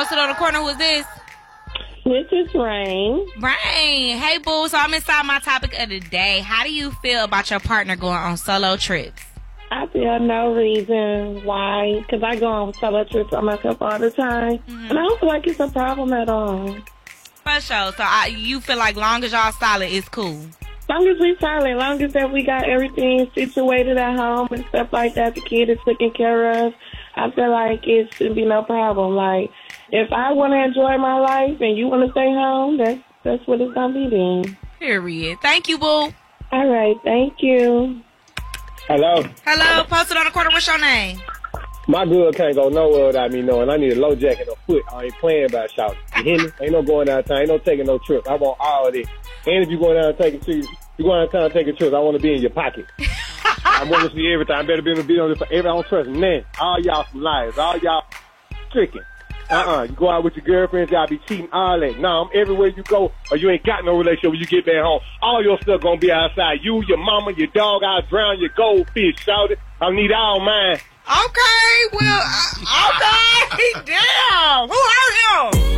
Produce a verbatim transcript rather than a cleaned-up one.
Posted on the corner. Who is this? This is Rain. Rain. Hey, boo. So I'm inside my topic of the day. How do you feel about your partner going on solo trips? I feel no reason why, because I go on solo trips by myself all the time, mm-hmm. and I don't feel like it's a problem at all. For sure. So I, you feel like long as y'all solid, it's cool? Long as we solid, long as that we got everything situated at home and stuff like that, the kid is taken care of, I feel like it shouldn't be no problem. Like, if I want to enjoy my life and you want to stay home, that's, that's what it's going to be then. Period. Thank you, boo. All right. Thank you. Hello. Hello. Posted on the corner. What's your name? My girl can't go nowhere without me knowing. I need a low jacket on foot. I ain't playing about shouting. You hear me? Ain't no going out of town. Ain't no taking no trip. I want all of this. And if you're going out and taking trips, you going out of town and taking trips, I want to be in your pocket. I want to see everything. I better be able to be on this. Every I don't trust man. All y'all some liars. All y'all tricking. Uh-uh. You go out with your girlfriends, y'all be cheating, all that. No, I'm everywhere you go, or you ain't got no relationship when you get back home. All your stuff gonna be outside. You, your mama, your dog, I'll drown your goldfish, shout it. I need all mine. Okay, well, uh, okay. Damn. Who hurt him?